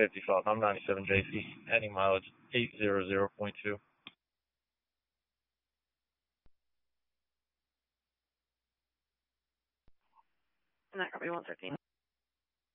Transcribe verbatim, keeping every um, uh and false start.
fifty Falcon. I'm ninety-seven J C. Heading mileage eight hundred point two. And that copy one thirteen.